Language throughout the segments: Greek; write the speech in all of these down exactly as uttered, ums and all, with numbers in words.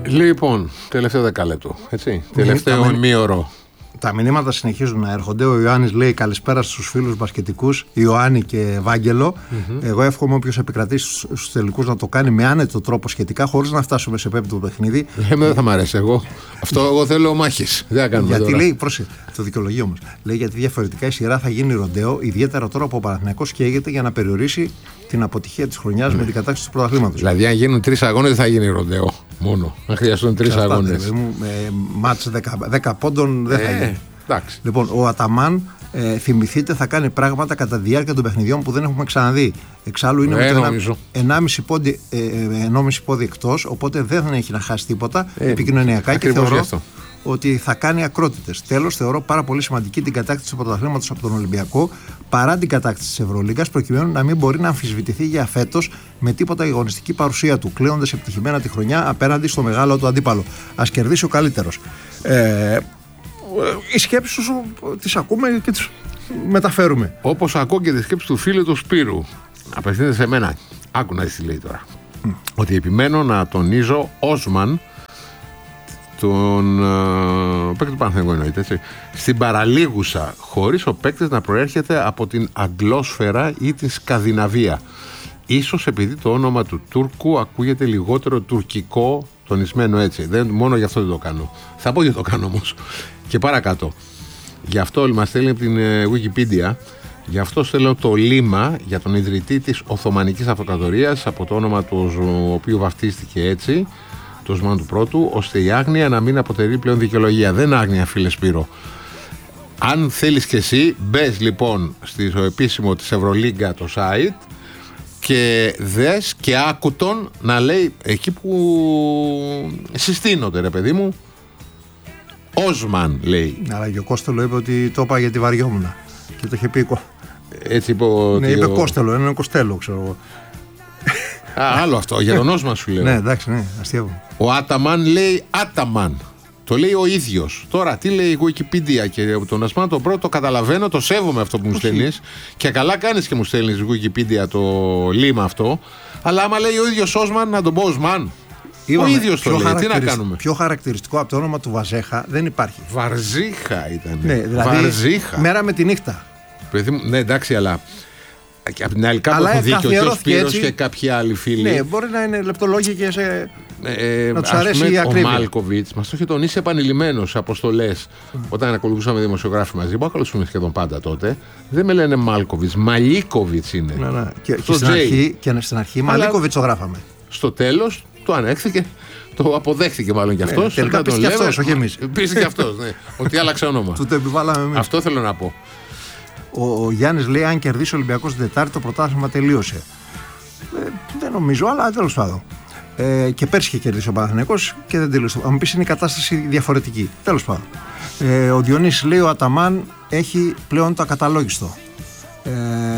Λοιπόν, τελευταίο δεκάλεπτο. Έτσι. Τελευταίο ημίωρο. Τα μηνύματα συνεχίζουν να έρχονται. Ο Ιωάννης λέει καλησπέρα στους φίλους μπασκετικούς, Ιωάννη και Βάγγελο. Mm-hmm. Εγώ εύχομαι όποιος επικρατεί στους τελικούς να το κάνει με άνετο τρόπο σχετικά, χωρίς να φτάσουμε σε πέμπτο παιχνίδι. Εμένα δεν θα μ' αρέσει. Εγώ. Αυτό εγώ θέλω μάχης. Δεν θα κάνουμε γιατί τώρα. Λέει, πρόσεχε, το δικαιολογεί όμως. Λέει γιατί διαφορετικά η σειρά θα γίνει ροντέο, ιδιαίτερα τώρα που ο Παναθηναϊκός καίγεται για να περιορίσει την αποτυχία της χρονιάς mm. με την κατάκτηση του πρωταθλήματος. Δηλαδή, αν γίνουν τρεις αγώνες, δεν θα γίνει ροντέο μόνο. Αν χρειαστούν τρεις αγώνες. Μάτς δέκα πόντων δεν ε, θα γίνει. Εντάξει. Λοιπόν, ο Αταμάν, ε, θυμηθείτε, θα κάνει πράγματα κατά τη διάρκεια των παιχνιδιών που δεν έχουμε ξαναδεί. Εξάλλου είναι ε, με το ενάμιση πόδι, ε, πόδι εκτός, οπότε δεν θα έχει να χάσει τίποτα ε, επικοινωνιακά και θεωρώ ότι θα κάνει ακρότητες. Τέλος, θεωρώ πάρα πολύ σημαντική την κατάκτηση του πρωταθλήματος από τον Ολυμπιακό παρά την κατάκτηση της Ευρωλίγκας, προκειμένου να μην μπορεί να αμφισβητηθεί για φέτος με τίποτα η αγωνιστική παρουσία του, κλείνοντας επιτυχημένα τη χρονιά απέναντι στο μεγάλο του αντίπαλο. Ας κερδίσει ο καλύτερος. Ε, οι σκέψεις σου τις ακούμε και τις μεταφέρουμε. Όπως ακούω και τις σκέψεις του φίλου του Σπύρου. Απευθύνεται σε μένα. Άκου να δεις τι λέει τώρα. Mm. Ότι επιμένω να τονίζω Όσμαν, τον uh, παίκτη του Παναθηναϊκού εννοείται, έτσι, στην παραλίγουσα, χωρίς ο παίκτης να προέρχεται από την Αγγλόσφαιρα ή την Σκανδιναβία. Ίσως επειδή το όνομα του Τούρκου ακούγεται λιγότερο τουρκικό, τονισμένο έτσι. Δεν, μόνο γι' αυτό δεν το κάνω. Θα πω γιατί το κάνω όμως. Και παρακάτω. Γι' αυτό μας στέλνει από την Wikipedia. Γι' αυτό στέλνω το λίμα για τον ιδρυτή της Οθωμανικής Αυτοκρατορίας, από το όνομα του οποίου βαφτίστηκε έτσι, το Οσμάν του Πρώτου, ώστε η άγνοια να μην αποτελεί πλέον δικαιολογία. Δεν άγνοια, φίλε Σπύρο. Αν θέλεις και εσύ, μπες λοιπόν στο επίσημο της Ευρωλίγκα το site και δες και άκου τον να λέει εκεί που συστήνονται, ρε παιδί μου. Όσμαν λέει. Αλλά και ο Κώστελο είπε ότι το είπα γιατί βαριόμουν. Και το είχε πει. Έτσι είπε ο. Ναι, είπε ο... Κώστελο, είναι Κωστέλο, ξέρω εγώ. Α, άλλο αυτό, για τον Όσμαν σου λέω. Ναι, εντάξει, ναι, αστείευω. Ο Άταμαν λέει Άταμαν. Το λέει ο ίδιος. Τώρα, τι λέει η Wikipedia και τον Οσμάν τον Πρώτο, το καταλαβαίνω, το σέβομαι αυτό που μου στέλνεις. Και καλά κάνεις και μου στέλνεις η Wikipedia το λίμα αυτό. Αλλά άμα λέει ο ίδιος Όσμαν, να τον πω Οσμάν. Ο ίδιος το λέει, τι να κάνουμε. Πιο χαρακτηριστικό από το όνομα του Βαζέχα δεν υπάρχει. Βαρζίχα ήταν. Ναι, δηλαδή, Βαρζίχα. Μέρα με τη νύχτα. Παιδί μου, ναι, εντάξει, αλλά. Και απ' την άλλη, κάπου έχουν δίκιο και ο Σπύρος και κάποιοι άλλοι φίλοι. Ναι, μπορεί να είναι λεπτολόγοι και σε. Ε, να τους αρέσει πούμε, η ακρίβεια. Ο Μάλκοβιτς μας το είχε τονίσει επανειλημμένως σε αποστολές mm. όταν ακολουθούσαμε δημοσιογράφοι μαζί, που ακολουθούμε σχεδόν πάντα τότε. Δεν με λένε Μάλκοβιτς, Μαλίκοβιτς είναι. Ναι, ναι. Και, και, στην αρχή, και στην αρχή Μαλίκοβιτς το γράφαμε. Στο τέλος το ανέχθηκε, το αποδέχθηκε μάλλον κι αυτός. Ναι, τελικά πίστηκε κι αυτός, όχι εμείς. Πίστηκε κι αυτός, ναι. Ότι άλλαξε όνομα. Του το επιβάλαμε εμείς. Αυτό θέλω να πω. Ο, ο Γιάννης λέει: αν κερδίσει ο Ολυμπιακός την Τετάρτη, το πρωτάθλημα τελείωσε. Ε, δεν νομίζω, αλλά τέλος πάντων. Ε, και πέρσι είχε κερδίσει ο Παναθηναϊκός και δεν τελείωσε. Αν μου πεις είναι η κατάσταση διαφορετική. Τέλος πάντων. Ε, ο Διονύσης λέει: ο Αταμάν έχει πλέον το ακαταλόγιστο. Ε,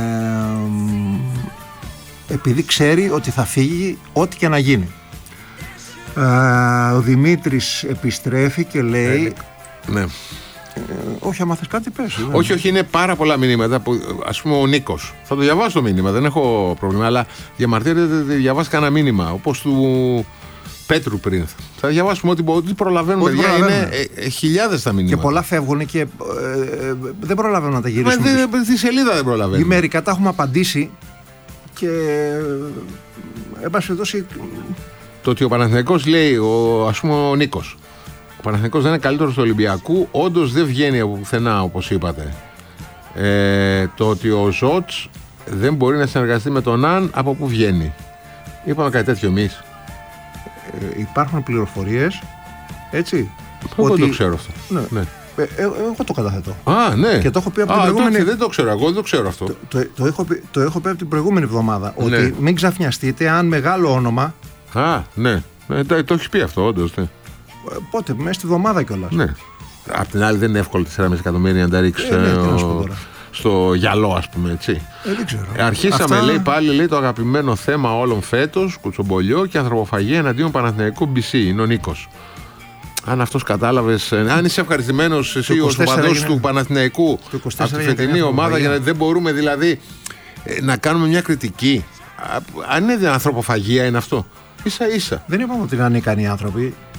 επειδή ξέρει ότι θα φύγει ό,τι και να γίνει. Ε, ο Δημήτρης επιστρέφει και λέει: ε, ναι. Ε, όχι, άμα θες κάτι πες. Δεν. Όχι, όχι, είναι πάρα πολλά μηνύματα που, ας πούμε, ο Νίκος. Θα το διαβάσω το μήνυμα, δεν έχω πρόβλημα, αλλά διαμαρτύρεται, διαβάσει κανένα μήνυμα. Όπως του Πέτρου πριν. Θα διαβάσουμε ό,τι, ό,τι προλαβαίνουμε. Ό,τι παιδιά, είναι ε, ε, χιλιάδες τα μηνύματα. Και πολλά φεύγουν και ε, ε, δεν προλαβαίνουν να τα γυρίσουμε. Μα δε, τη σελίδα δεν προλαβαίνουν. Μερικά τα έχουμε απαντήσει και. Εν πάση περιπτώσει. Το ότι ο Παναθηναϊκός λέει, ο, ας πούμε, ο Νίκος. Ο Παναθηναϊκός δεν είναι καλύτερος του Ολυμπιακού, όντως δεν βγαίνει από πουθενά, όπως είπατε. Ε, το ότι ο Ζότς δεν μπορεί να συνεργαστεί με τον Αν, από πού βγαίνει. Είπαμε κάτι τέτοιο εμείς. Ε, υπάρχουν πληροφορίες, έτσι. Εγώ ότι... το ξέρω αυτό. Ναι. Ναι. Ε, ε, εγώ το καταθέτω. Α, ναι. Και το έχω πει από Α, την προηγούμενη. τότε δεν το ξέρω, εγώ δεν το ξέρω αυτό. Το, το, το, έχω, πει, το έχω πει από την προηγούμενη εβδομάδα. Ναι. Ότι μην ξαφνιαστείτε αν μεγάλο όνομα. Α, ναι. Ε, το, το έχει πει αυτό, όντως. Ναι. Πότε, μέσα στη βδομάδα κιόλας. Ναι. Απ' την άλλη δεν είναι εύκολο τέσσερα κόμμα πέντε εκατομμύρια να τα ρίξει ε, ναι, ο... στο γυαλό, ας πούμε, έτσι. Ε, δεν ξέρω. Αρχίσαμε, Αυτά... λέει πάλι, λέει, το αγαπημένο θέμα όλων φέτος, κουτσομπολιό και ανθρωποφαγία εναντίον Παναθηναϊκού μπι σι, είναι ο Νίκος. Αν αυτός κατάλαβες, αν είσαι ευχαριστημένος εσύ ως οπαδός του Παναθηναϊκού από τη φετινή ομάδα, για να δεν μπορούμε δηλαδή να κάνουμε μια κριτική. Αν είναι ανθρωποφαγία είναι αυτό. Ίσα ίσα. Δεν είπαμε ότι είναι ανίκανοι άνθρωποι.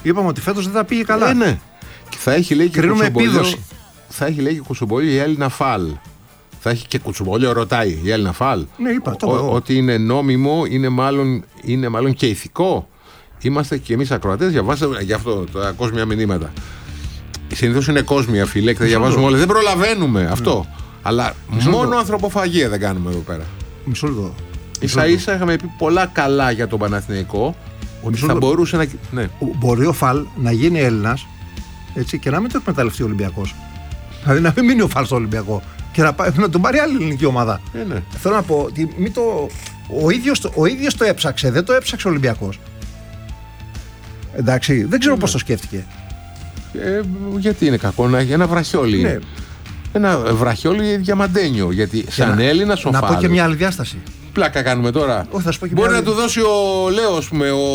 Είπαμε ότι φέτος δεν τα πήγε καλά. Ε, ναι. Και θα έχει λέει και κουτσομπολιό. Θα έχει λέει και κουτσομπολιό η Έλληνα Φαλ. Θα έχει και κουτσομπολιό, ρωτάει η Έλληνα Φαλ. Ναι, είπα. Το ο, ότι είναι νόμιμο, είναι μάλλον, είναι μάλλον και ηθικό. Είμαστε και εμείς ακροατές, διαβάστε για αυτό τα κόσμια μηνύματα. Συνήθως είναι κόσμια, φίλε, και τα διαβάζουμε όλα. Δεν προλαβαίνουμε αυτό. Mm. Αλλά Μισό μόνο το. ανθρωποφαγία δεν κάνουμε εδώ πέρα. Μισό λεπτό. Ίσα ίσα είχαμε πει πολλά καλά για τον Παναθηναϊκό. Ότι θα μπορούσε να. Ναι. Μπορεί ο Φαλ να γίνει Έλληνας και να μην το εκμεταλλευτεί ο Ολυμπιακός. Δηλαδή να μην μείνει ο Φαλ στο Ολυμπιακό και να, να τον πάρει άλλη ελληνική ομάδα. Ε, ναι. Θέλω να πω ότι μην το, ο, ίδιος, ο ίδιος το έψαξε, δεν το έψαξε ο Ολυμπιακός. Εντάξει, δεν ξέρω ναι. πώς το σκέφτηκε. Ε, γιατί είναι κακό να έχει ένα βραχιόλι. Ναι. Ένα βραχιόλι διαμαντένιο. Γιατί σαν Έλληνα ο Να Φαλ. πω και μια άλλη διάσταση. Πλάκα κάνουμε τώρα. Όχι, θα σου πω και Μπορεί μια να του δώσει ο Λέο, πούμε, ο,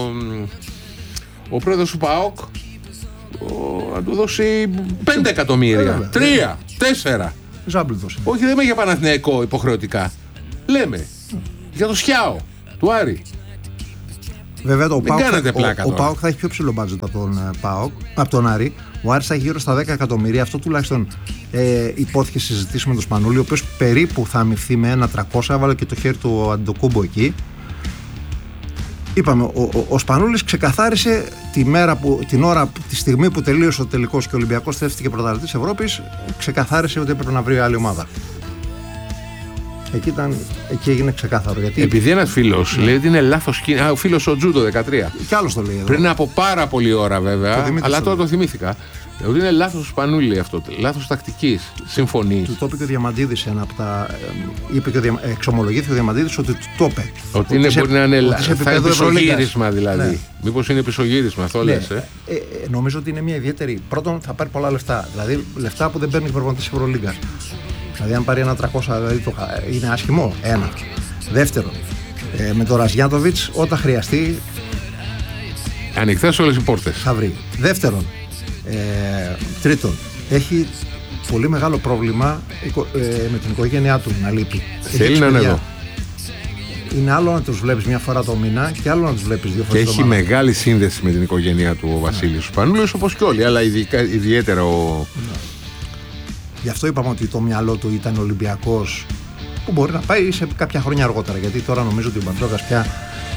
ο πρόεδρος του ΠΑΟΚ, ο, να του δώσει πέντε εκατομμύρια. Τρία, τέσσερα. Ζάμπλουτος. Όχι, δεν είμαι για Παναθηναϊκό υποχρεωτικά. Λέμε. Mm. Για το Σιάο του Άρη. Βέβαια το ΠΑΟΚ θα, πλάκα ο, ο ΠΑΟΚ θα έχει πιο ψηλό μπάτζετ από τον, ΠΑΟΚ, από τον Άρη. Ο Άρης θα έχει γύρω στα δέκα εκατομμύρια. Αυτό τουλάχιστον ε, υπόθηκε συζητήσει με τον Σπανούλη, ο οποίος περίπου θα αμυφθεί με ένα τριακόσια. Έβαλε και το χέρι του Αντοκούμπο εκεί. Είπαμε, ο, ο, ο Σπανούλης ξεκαθάρισε τη μέρα που, την ώρα, τη στιγμή που τελείωσε ο τελικός και ο Ολυμπιακός θεύτηκε πρωταθλητής Ευρώπης, ξεκαθάρισε ότι έπρεπε να βρει άλλη ομάδα. Εκεί, ήταν, εκεί έγινε ξεκάθαρο. Γιατί... Επειδή ένας φίλος λέει ότι είναι λάθος κίνηση. Ο φίλος ο Τζου το δεκατρία. Κι άλλος το λέει εδώ. Πριν από πάρα πολλή ώρα βέβαια, το αλλά τώρα το θυμήθηκα. Ότι είναι λάθος Σπανούλη αυτό. Λάθος τακτικής. Συμφωνείς? Του το είπε και ο Διαμαντίδης ένα από τα. Είπε και ο Δια... εξομολογήθηκε ο Διαμαντίδης ότι του το είπε. Ότι είναι, μπορεί να είναι πισωγύρισμα δηλαδή. Ναι. Μήπως είναι πισωγύρισμα, αυτό ναι. λες. Ε? Ε, ε, νομίζω ότι είναι μια ιδιαίτερη. Πρώτον, θα πάρει πολλά λεφτά. Δηλαδή λεφτά που δεν παίρνει προπονητής Ευρωλίγκα. Δηλαδή, αν πάρει ένα τριακόσια, δηλαδή το, είναι άσχημο. Ένα. Δεύτερον, ε, με τον Ραζιάτοβιτς, όταν χρειαστεί. Ανοιχτές όλες οι πόρτες. Θα βρει. Δεύτερον, ε, τρίτον, έχει πολύ μεγάλο πρόβλημα ε, με την οικογένειά του να λείπει. Θέλει να είναι εδώ. Είναι άλλο να τους βλέπεις μια φορά το μήνα και άλλο να τους βλέπεις δύο φορές το το μήνα. Και έχει μεγάλη σύνδεση με την οικογένειά του ο Βασίλης Σπανούλης, όπως και όλοι, αλλά ειδικά, ιδιαίτερα ο. Ναι. Γι' αυτό είπαμε ότι το μυαλό του ήταν Ολυμπιακός, που μπορεί να πάει σε κάποια χρόνια αργότερα. Γιατί τώρα νομίζω ότι ο Μπαρτζόκας πια.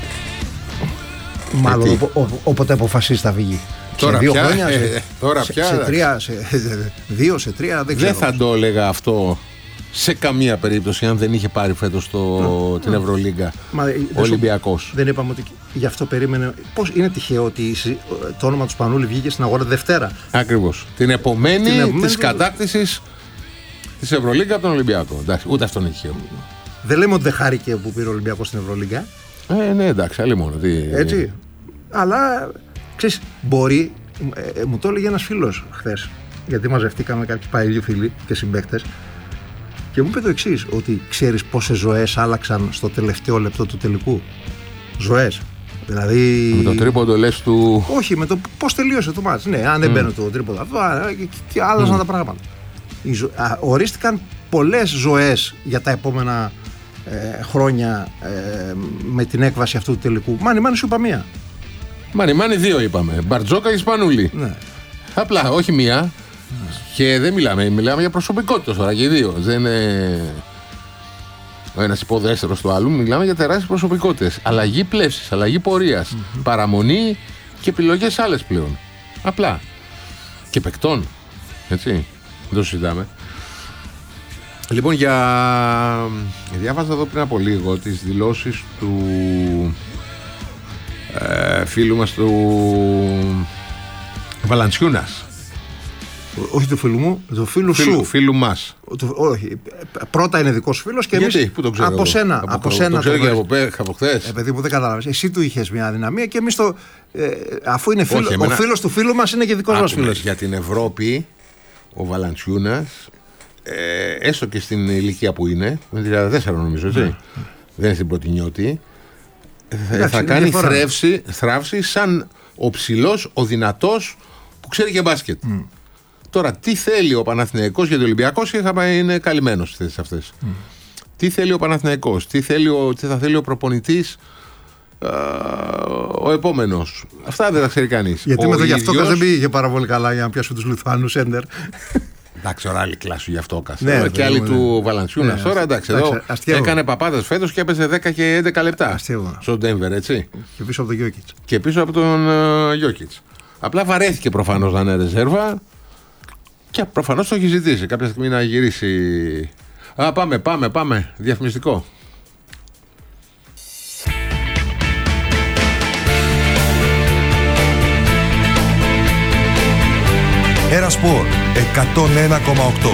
Μάλλον ο, ο, όποτε αποφασίσει θα βγει. Τώρα σε δύο πια, χρόνια, σε, ε, τώρα σε, πια, σε, τρία, σε δύο, σε τρία, δεν ξέρω. Δεν θα το έλεγα αυτό σε καμία περίπτωση αν δεν είχε πάρει φέτος το, mm. την Ευρωλίγκα ο Ολυμπιακός. Δεν είπαμε ότι γι' αυτό περίμενε. Πώς είναι τυχαίο ότι το όνομα του Σπανούλη βγήκε στην αγορά Δευτέρα. Ακριβώς. Την επομένη, επομένη της κατάκτησης της Ευρωλίγκα από τον Ολυμπιακό. Εντάξει, ούτε αυτό είναι τυχαίο. Δεν λέμε ότι δεν χάρηκε που πήρε ο Ολυμπιακός στην Ευρωλίγκα. Ε, ναι, εντάξει, άλλη μόνο. Τι... Έτσι. Αλλά ξέρεις, μπορεί. Ε, μου το έλεγε ένας φίλος χθες, γιατί μαζευτήκαμε κάποιοι παλιοί φίλοι και συμπαίκτες. Και μου είπε το εξής, ότι ξέρεις πόσες ζωές άλλαξαν στο τελευταίο λεπτό του τελικού. Ζωές. Δηλαδή. Με το τρίποντο λες του. Όχι, με το πώς τελείωσε το μάτς. Ναι, αν δεν mm. μπαίνω το τρίποντο αυτό, και, και άλλαζαν mm. τα πράγματα. Ζω... Α, ορίστηκαν πολλές ζωές για τα επόμενα ε, χρόνια ε, με την έκβαση αυτού του τελικού. Μάνι, μάνι, σου είπα μία. Μάνι, μάνι, δύο είπαμε. Μπαρτζόκα και Σπανούλη. Ναι. Απλά, όχι μία. Και δεν μιλάμε, μιλάμε για προσωπικότητα τώρα και οι δύο. Δεν είναι ο ένας υποδέστερος του άλλου. Μιλάμε για τεράστιες προσωπικότητες. Αλλαγή πλεύσης, αλλαγή πορείας, mm-hmm. παραμονή και επιλογές άλλες πλέον. Απλά. Και παικτών. Έτσι. Δεν το συζητάμε. Λοιπόν, για. Διάβαζα εδώ πριν από λίγο τις δηλώσεις του ε, φίλου μας του Βαλαντσιούνας. Όχι του φίλου μου, του φίλου, φίλου σου. Φίλου μας. Το, όχι. Πρώτα είναι δικός φίλος και εμείς. Γιατί, πού το ξέρω από σένα. Από, από το, σένα το ξέρω και από, από χθες. Ε, παιδί μου, δεν κατάλαβες. Εσύ του είχες μια αδυναμία και εμείς το. Ε, αφού είναι φίλο, όχι, εμένα... ο φίλος του φίλου μας είναι και δικός μας φίλος. Για την Ευρώπη, ο Βαλαντσιούνας, ε, έστω και στην ηλικία που είναι, με τριάντα τέσσερα νομίζω, έτσι. Mm. Δεν είναι στην Πρωτινιώτη. Θα, θα κάνει θρεύση, θράψη σαν ο ψηλός, ο δυνατός που ξέρει και μπάσκετ. Mm. Τώρα, τι θέλει ο Παναθηναϊκός, γιατί ο Ολυμπιακός είναι καλυμμένος στις θέσεις αυτές. Mm. Τι θέλει ο Παναθηναϊκός, τι, θέλει ο, τι θα θέλει ο προπονητής ο επόμενος. Αυτά δεν τα ξέρει κανείς. Γιατί με το Γιαυτόκας δεν πήγε πάρα πολύ καλά για να πιάσουν τους Λιθουάνους έντερ. Εντάξει, ωραία, άλλη κλάσου Γιαυτόκας. Ναι, και άλλοι του Βαλαντσιούνας. Ναι, τώρα εντάξει, εδώ έκανε παπάδες φέτος και έπαιζε δέκα και έντεκα λεπτά. Αστείο. Στο Ντένβερ, έτσι. Και πίσω από τον Γιόκιτς. Και πίσω από τον Γιόκιτς. Απλά βαρέθηκε προφανώς να είναι ρεζέρβα και προφανώς το έχει ζητήσει κάποια στιγμή να γυρίσει. Α, πάμε, πάμε, πάμε. Διαφημιστικό. Ένα Σπορ εκατόν ένα κόμμα οκτώ.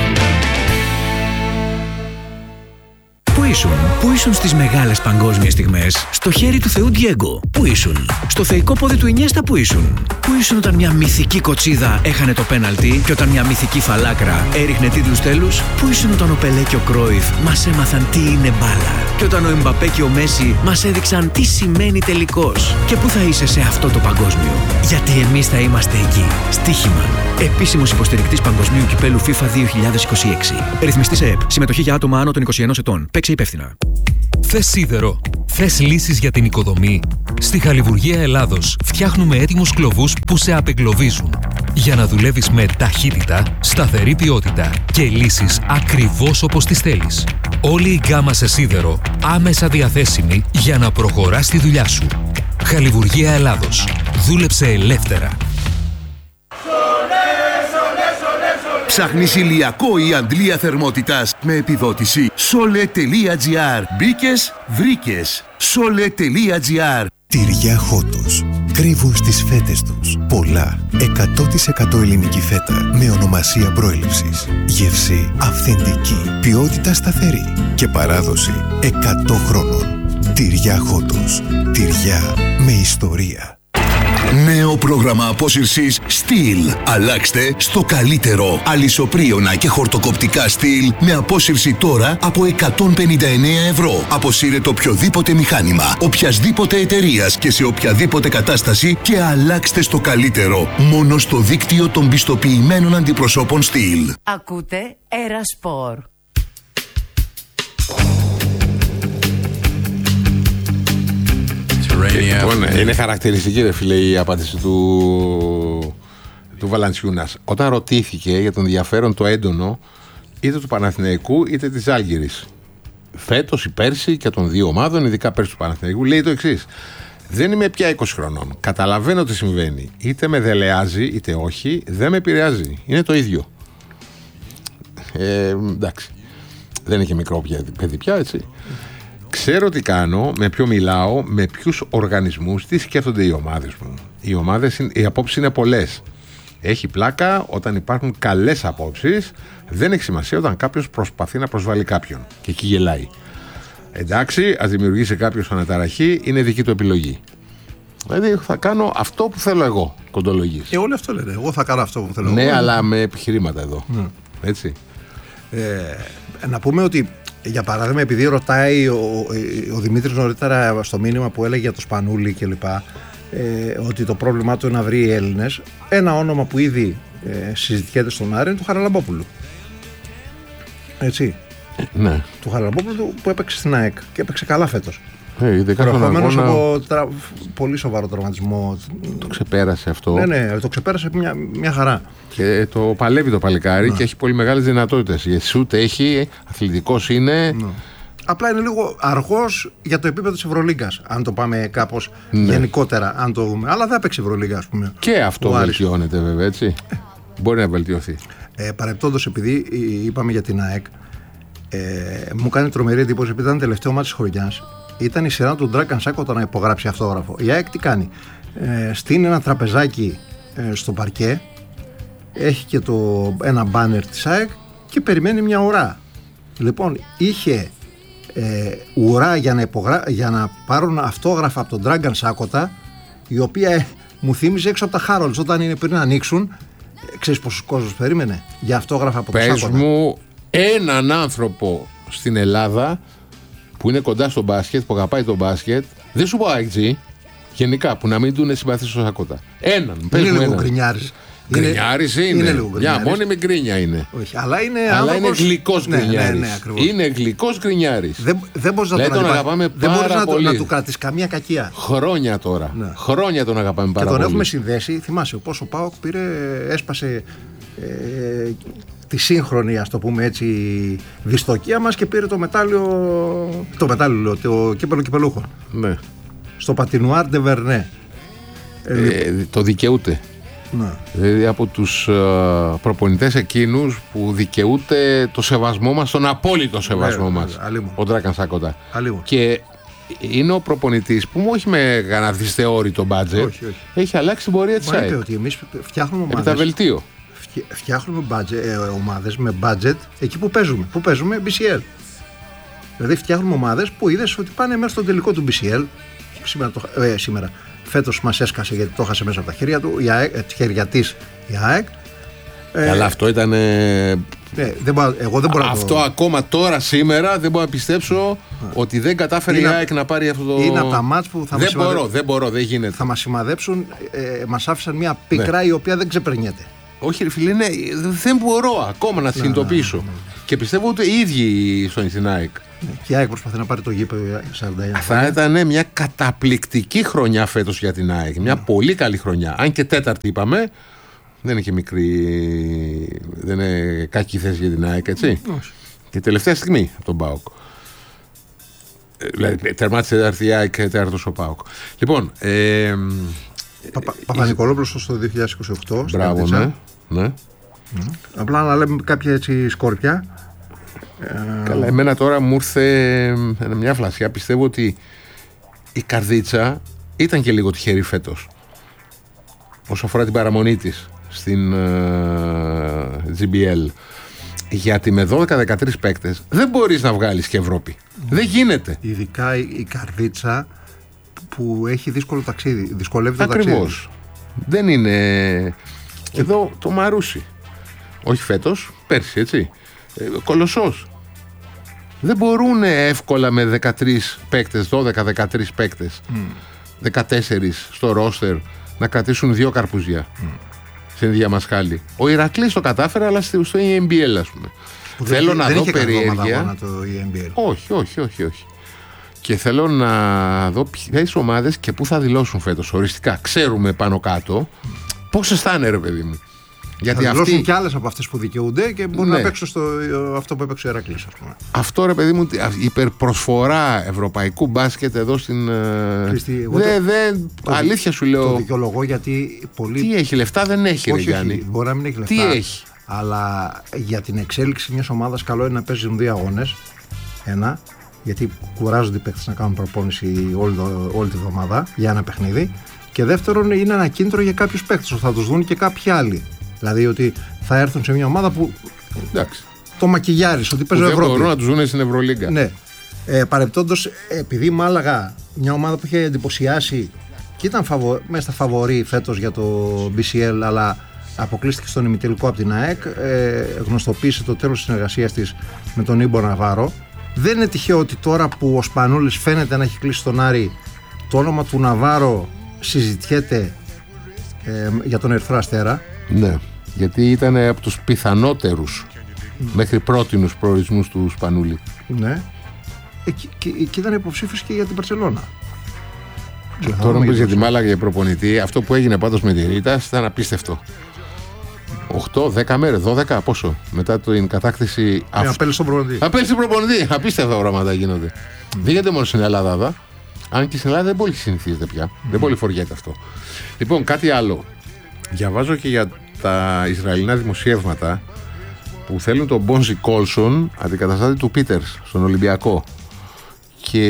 Πού ήσουν, πού ήσουν στις μεγάλες παγκόσμιες στιγμές, στο χέρι του Θεού Ντιέγκο, πού ήσουν, στο θεϊκό πόδι του Ινιέστα, πού ήσουν, πού ήσουν όταν μια μυθική κοτσίδα έχανε το πέναλτι και όταν μια μυθική φαλάκρα έριχνε τίτλους τέλους, πού ήσουν όταν ο Πελέ και ο Κρόιφ μας έμαθαν τι είναι μπάλα και όταν ο Εμπαπέ και ο Μέση μας έδειξαν τι σημαίνει τελικός και πού θα είσαι σε αυτό το παγκόσμιο, γιατί εμείς θα είμαστε εκεί. Στοίχημα. Επίσημος υποστηρικτής παγκοσμίου κυπέλου FIFA δύο χιλιάδες είκοσι έξι. Ρυθμιστής ΕΕΠ. Συμμετοχή για άτομα άνω των είκοσι ενός ετών. Παίξε υπεύθυνα. Θες σίδερο? Θες λύσεις για την οικοδομή? Στη Χαλιβουργία Ελλάδος φτιάχνουμε έτοιμους κλωβούς που σε απεγκλωβίζουν για να δουλεύεις με ταχύτητα, σταθερή ποιότητα και λύσεις ακριβώς όπως τις θέλεις. Όλη η γκάμα σε σίδερο άμεσα διαθέσιμη για να προχωράς τη δουλειά σου. Χαλιβουργία Ελλάδος. Δούλεψε ελεύθερα. Ψάχνεις ηλιακό ή αντλία θερμότητας με επιδότηση? Sole.gr. Μπήκες, βρήκες. Sole.gr. Τυριά Χότος. Κρύβουν στις φέτες τους πολλά. εκατό τοις εκατό ελληνική φέτα με ονομασία προέλευσης. Γεύση αυθεντική. Ποιότητα σταθερή. Και παράδοση εκατό χρόνων. Τυριά Χότος. Τυριά με ιστορία. Νέο πρόγραμμα απόσυρσης Steel. Αλλάξτε στο καλύτερο. Αλυσοπρίωνα και χορτοκοπτικά Steel με απόσυρση τώρα από εκατόν πενήντα εννέα ευρώ. Αποσύρετε οποιοδήποτε μηχάνημα, οποιασδήποτε εταιρείας και σε οποιαδήποτε κατάσταση και αλλάξτε στο καλύτερο. Μόνο στο δίκτυο των πιστοποιημένων αντιπροσώπων Steel. Ακούτε Ένα Σπορ. Λοιπόν, είναι χαρακτηριστική, ρε φίλε, η απάντηση του, του Βαλαντσιούνας. Όταν ρωτήθηκε για τον ενδιαφέρον το έντονο είτε του Παναθηναϊκού είτε της Ζάλγκιρης, φέτος ή πέρσι και των δύο ομάδων, ειδικά πέρσι του Παναθηναϊκού, λέει το εξής: δεν είμαι πια είκοσι χρονών. Καταλαβαίνω τι συμβαίνει. Είτε με δελεάζει είτε όχι, δεν με επηρεάζει. Είναι το ίδιο. Ε, εντάξει. Δεν είναι και μικρό παιδί πια, έτσι. Ξέρω τι κάνω, με ποιο μιλάω, με ποιους οργανισμούς, τι σκέφτονται οι ομάδες μου. Οι ομάδες, οι απόψεις είναι πολλές. Έχει πλάκα όταν υπάρχουν καλές απόψεις, δεν έχει σημασία όταν κάποιος προσπαθεί να προσβάλλει κάποιον. Και εκεί γελάει. Εντάξει, ας δημιουργήσει κάποιος αναταραχή, είναι δική του επιλογή. Δηλαδή θα κάνω αυτό που θέλω εγώ, κοντολογής. Και όλοι αυτό λένε. Εγώ θα κάνω αυτό που θέλω ναι, εγώ. Ναι, αλλά με επιχειρήματα εδώ. Mm. Έτσι. Ε, να πούμε ότι, για παράδειγμα, επειδή ρωτάει ο, ο, ο Δημήτρης νωρίτερα στο μήνυμα που έλεγε για το Σπανούλι κλπ. Ε, ότι το πρόβλημά του είναι να βρει Έλληνες. Ένα όνομα που ήδη ε, συζητιέται στον Άρη είναι του Χαραλαμπόπουλου. Έτσι. Ναι. Του Χαραλαμπόπουλου που έπαιξε στην ΑΕΚ και έπαιξε καλά φέτος. Hey, Προερχόμενος από τρα... πολύ σοβαρό τραυματισμό. Το ξεπέρασε αυτό. Ναι, ναι, το ξεπέρασε μια, μια χαρά. Και το παλεύει το παλικάρι, ναι, και έχει πολύ μεγάλες δυνατότητες. Η σούτ έχει, αθλητικός είναι. Ναι. Απλά είναι λίγο αργός για το επίπεδο της Ευρωλίγκας, αν το πάμε κάπως, ναι, γενικότερα, αν το δούμε. Αλλά δεν έπαιξε Ευρωλίγκα, ας πούμε. Και αυτό βελτιώνεται, βέβαια, έτσι. Ε. Μπορεί να βελτιωθεί. Ε, Παρεπτόντως, επειδή είπαμε για την ΑΕΚ, ε, μου κάνει τρομερή εντύπωση, επειδή ήταν τελευταίο μάτι της χρονιάς. Ήταν η σειρά του Dragan Σάκοτα να υπογράψει αυτόγραφο. Η ΑΕΚ τι κάνει? Ε, στείνει ένα τραπεζάκι ε, στο παρκέ, έχει και το, ένα μπάνερ της ΑΕΚ και περιμένει μια ουρά. Λοιπόν, είχε ε, ουρά για να, υπογρα... για να πάρουν αυτόγραφα από τον Dragan Σάκοτα, η οποία ε, μου θύμιζε έξω από τα Χάρολτς όταν είναι πριν να ανοίξουν. Ε, ξέρεις πόσους κόσμος περίμενε για αυτόγραφα από τον Σάκοτα? Πες μου έναν άνθρωπο στην Ελλάδα που είναι κοντά στο μπάσκετ, που αγαπάει το μπάσκετ, δεν σου πω άιτζι, γενικά, που να μην του είναι συμπαθής στο Σάκοτα. Έναν. Είναι λίγο γκρινιάρης. Γκρινιάρης είναι. είναι λίγο Μια μόνιμη γκρίνια είναι. Όχι, αλλά είναι, αλλά άνθρωπος... είναι γλυκός ναι, γκρινιάρης. Ναι, ναι, είναι γλυκός γκρινιάρης. Δεν, δεν μπορείς να λέει, τον, τον αγαπάμε δεν πάρα να, πολύ. να του κρατήσεις καμία κακία. Χρόνια τώρα. Ναι. Χρόνια τον αγαπάμε πάρα και τον πολύ. έχουμε συνδέσει. Θυμάσαι πώς ο ΠΑΟΚ πήρε, έσπασε ε, τη σύγχρονη, ας το πούμε έτσι, δυστοκία μας και πήρε το μετάλλιο, το μετάλλιο, το κύπελλο κυπελούχων. Ναι. Στο Πατινουάρ ντε Βερνέ. Ε, ε, το δικαιούται. Ναι. Δηλαδή από τους uh, προπονητές εκείνους που δικαιούται το σεβασμό μας, τον απόλυτο σεβασμό ναι, μας, αλλήμον. ο Ντράκαν Σάκοτα. Αλλήμον. Και είναι ο προπονητής που μου όχι με κανένα δυσθεώρητο μπάτζετ, όχι, όχι. έχει αλλάξει την πορεία της ΑΕΚ. Είπε ότι εμείς φτιάχνουμε ομάδες. Επιταβελτίο. Φτιάχνουμε budget, ε, ομάδες με budget εκεί που παίζουμε. Που παίζουμε μπι σι ελ. Δηλαδή φτιάχνουμε ομάδες που είδες ότι πάνε μέσα στο τελικό του μπι σι ελ. Σήμερα, το, ε, σήμερα. Φέτος μας έσκασε γιατί το έχασε μέσα από τα χέρια του, η ΑΕΚ, τη χέρια της η ΑΕΚ. Καλά, ε, αυτό ήταν. Ε, ναι, δεν μπορώ, εγώ δεν μπορώ αυτό το... ακόμα τώρα σήμερα δεν μπορώ να πιστέψω yeah. ότι δεν κατάφερε είναι, η ΑΕΚ να πάρει αυτό το. Είναι από τα μάτς που θα δεν μας μπορώ, σημαδέψουν. Δεν μπορώ, δεν γίνεται. Θα μας σημαδέψουν, ε, μας άφησαν μια πίκρα ναι. η οποία δεν ξεπερνιέται. Όχι, ρε φίλε, ναι, δεν μπορώ ακόμα να συνειδητοποιήσω. Ναι, ναι, ναι. Και πιστεύω ότι οι ίδιοι στην ΑΕΚ. Ναι, και η ΑΕΚ προσπαθεί να πάρει το γήπεδο σαράντα εννιά. Θα ήταν μια καταπληκτική χρονιά φέτος για την ΑΕΚ. Μια ναι. πολύ καλή χρονιά. Αν και τέταρτη είπαμε, δεν είναι και μικρή. Δεν είναι κακή θέση για την ΑΕΚ, έτσι. Όχι. Και τελευταία στιγμή από τον ΠΑΟΚ. Δηλαδή, τερμάτισε τέταρτη η ΑΕΚ και τέταρτος ο ΠΑΟΚ. Λοιπόν. Ε, Παπα, Παπα-Νικολόπουλος στο δύο χιλιάδες είκοσι οκτώ. Μπράβο, ναι. ναι. Mm. Απλά να λέμε κάποια έτσι σκόρπια. Καλά, εμένα τώρα μου ήρθε μια φλασιά. Πιστεύω ότι η Καρδίτσα ήταν και λίγο τυχερή φέτος όσο αφορά την παραμονή της στην uh, τζι μπι ελ. Γιατί με δώδεκα δεκατρείς παίκτες δεν μπορείς να βγάλεις και Ευρώπη. Mm. Δεν γίνεται. Ειδικά η, η Καρδίτσα που έχει δύσκολο ταξίδι. Δυσκολεύει το Ακριβώς. ταξίδι. Δεν είναι. Και εδώ το Μαρούσι. Όχι φέτος, πέρσι, έτσι. Ε, κολοσσός. Δεν μπορούν εύκολα με δεκατρείς παίκτες, δώδεκα δεκατρείς παίκτες, mm. δεκατέσσερις στο ρόστερ να κρατήσουν δύο καρπουζιά mm. στην διαμασχάλη. Ο Ηρακλής το κατάφερε, αλλά στο ι εμ μπι ελ, ας πούμε. Που θέλω δεν, να δεν δω είχε περιέργεια. Το ι εμ μπι ελ. Όχι, όχι, όχι, όχι. Και θέλω να δω ποιες ομάδες και πού θα δηλώσουν φέτος οριστικά. Ξέρουμε πάνω κάτω mm. πόσες θα είναι, ρε παιδί μου. Γιατί θα δηλώσουν αυτοί... και άλλες από αυτές που δικαιούνται και μπορούν ναι. να παίξουν στο αυτό που έπαιξε ο Ηρακλής, ας πούμε. Αυτό, ρε παιδί μου, η υπερπροσφορά ευρωπαϊκού μπάσκετ εδώ στην. Χριστί, δε, δε, το, αλήθεια σου λέω. Το δικαιολογώ γιατί πολύ. Τι έχει, λεφτά δεν έχει, όχι, ρε Γιάννη. Μπορεί να μην έχει λεφτά. Τι έχει. Αλλά για την εξέλιξη μιας ομάδας καλό είναι να παίζουν δύο αγώνες. Ένα, γιατί κουράζονται οι παίκτες να κάνουν προπόνηση όλη, όλη τη βδομάδα για ένα παιχνίδι. Και δεύτερον, είναι ένα κίνητρο για κάποιους παίκτες, θα τους δουν και κάποιοι άλλοι. Δηλαδή ότι θα έρθουν σε μια ομάδα που. Εντάξει. Το μακιγιάρεις, ότι παίζει Ευρώπη. Δεν μπορούν να τους δουν στην Ευρωλίγκα. Ναι. Ε, Παρεπτόντως, επειδή η Μάλαγα, μια ομάδα που είχε εντυπωσιάσει και ήταν φαβο, μέσα στα φαβορί φέτος για το μπι σι ελ, αλλά αποκλείστηκε στον ημιτελικό από την ΑΕΚ, ε, γνωστοποίησε το τέλος της συνεργασίας της με τον Ήμπο Ναβάρο. Δεν είναι τυχαίο ότι τώρα που ο Σπανούλης φαίνεται να έχει κλείσει τον Άρη, το όνομα του Ναβάρο συζητιέται ε, για τον Ερυθρό Αστέρα. Ναι, γιατί ήταν από τους πιθανότερους mm. μέχρι πρότινους προορισμούς του Σπανούλη. Ναι. Ε, και, και, και ήταν υποψήφιος και για την Μπαρσελόνα. Τώρα που για τη Μάλαγα για προπονητή, αυτό που έγινε πάντως με τη Ρίτα ήταν απίστευτο. οκτώ δέκα μέρες, δώδεκα πόσο μετά την κατάκτηση. Ε, αυ... Απέλυσε τον προπονητή. Απέλυσε τον προπονητή. Απίστευτα πράγματα γίνονται. Mm. Δεν γίνεται μόνο στην Ελλάδα, δα. Αν και στην Ελλάδα δεν πολύ συνηθίζεται πια. Mm. Δεν πολύ φοριέται αυτό. Λοιπόν, κάτι άλλο. Διαβάζω και για τα Ισραηλινά δημοσιεύματα που θέλουν τον Μπόνζι Κόλσον αντικαταστάτη του Πίτερς στον Ολυμπιακό. Και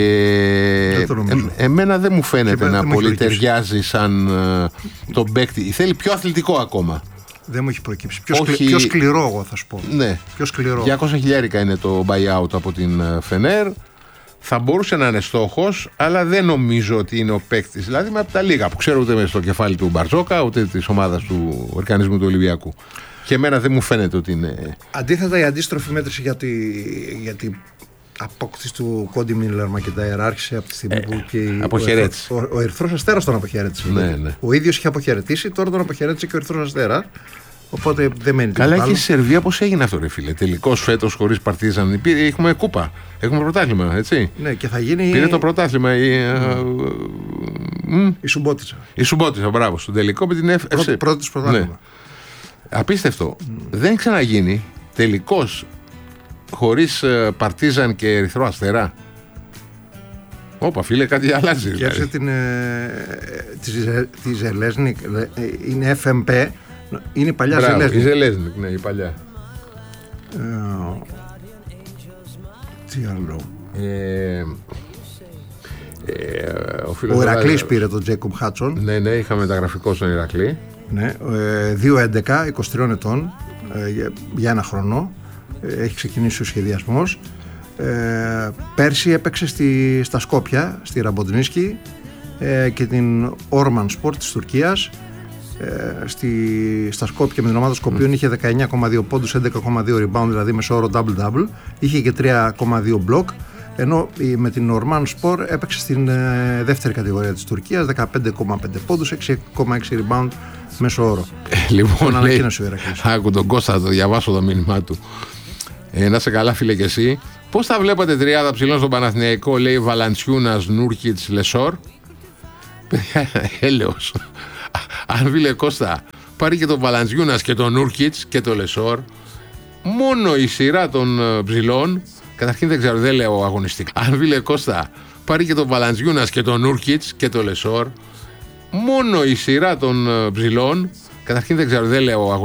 ε, εμένα δεν μου φαίνεται και να πολύ ταιριάζει σαν uh, τον παίκτη. Θέλει πιο αθλητικό ακόμα. Δεν μου έχει προκύψει. Πιο, Όχι... σκλη... πιο σκληρό, εγώ θα σου πω. Ναι. Πιο σκληρό. διακόσια χιλιάρικα είναι το buyout από την Φενέρ. Θα μπορούσε να είναι στόχος, αλλά δεν νομίζω ότι είναι ο παίκτης. Δηλαδή με από τα λίγα που ξέρω ούτε στο κεφάλι του Μπαρτζόκα, ούτε της ομάδας του οργανισμού του Ολυμπιακού. Και εμένα δεν μου φαίνεται ότι είναι. Αντίθετα, η αντίστροφη μέτρηση για, τη, για, τη, απόκτηση του Κόντι Μίλερ Μακεντάιρ άρχισε από τη στιγμή ε, που και αποχαιρέτησε. Ο, ο, ο Ερυθρός Αστέρας τον αποχαιρέτησε. Ναι, ναι. Ο ίδιος είχε αποχαιρετήσει, τώρα τον αποχαιρέτησε και ο Ερυθρός Αστέρας. Οπότε δεν μένει τίποτα. Καλά, και στη Σερβία πώς έγινε αυτό, ρε φίλε. Τελικώς φέτος χωρίς Παρτίζαν. Έχουμε κούπα. Έχουμε πρωτάθλημα, έτσι. Ναι, και θα γίνει. Πήρε το πρωτάθλημα η. Mm. Η Σουμπότισσα. Η Σουμπότισσα, μπράβο. Στον τελικό με την Εφ Σι. Πρώτο, πρώτο πρωτάθλημα. Ναι. Απίστευτο. Mm. Δεν ξαναγίνει τελικώς χωρίς Παρτίζαν και Ερυθρό Αστέρα. Όπα, φίλε, κάτι αλλάζει. Και αυτή την. Τη Ζελέσνικ είναι εφ εμ πι. Είναι η παλιά Ζελέσνικ. Η Ζελέσνικ, ναι, η παλιά. Ε, τι άλλο. Ε, ε, ο ο Ηρακλής πήρε τον Τζέικομ Χάτσον. Ναι, ναι, είχαμε μεταγραφικό στον Ηρακλή. Ναι, ε, δύο έντεκα, είκοσι τρία ετών, ε, για, για ένα χρόνο. Ε, έχει ξεκινήσει ο σχεδιασμός. Ε, πέρσι έπαιξε στη, στα Σκόπια, στη Ραμποντνίσκη ε, και την Όρμαν Σπορτ της Τουρκίας. Ε, στη, στα Σκόπια με την ομάδα Σκοπίων mm. είχε δεκαεννιά κόμμα δύο πόντους, έντεκα κόμμα δύο rebound, δηλαδή μέσο όρο double-double. Είχε και τρία κόμμα δύο block, ενώ με την Ορμάν Σπορ έπαιξε στην ε, δεύτερη κατηγορία της Τουρκίας, δεκαπέντε κόμμα πέντε πόντους, έξι κόμμα έξι rebound μέσο όρο. Ε, λοιπόν, λέει, άκου τον Κώστα, το διαβάσω το μήνυμά του. Ε, να σε καλά, φίλε, και εσύ. Πώς θα βλέπατε τριάδα ψηλών στον Παναθηναϊκό, λέει Βαλαντσιούνας, Νούρκιτς, Λεσόρ. Έλεος. Αν φίλε Κώστα πάρει και τον Βαλαντζιούνας και τον Νούρκιτς και τον Λεσόρ, μόνο η σειρά των ψηλών, καταρχήν δεν ξέρω, δεν λέω αγωνιστικά. Αν φίλε Κώστα πάρει και τον Βαλαντζιούνας και τον Νούρκιτς και τον Λεσόρ, μόνο η σειρά των ψηλών, καταρχήν δεν ξέρω, δεν λέω αγωνιστικά.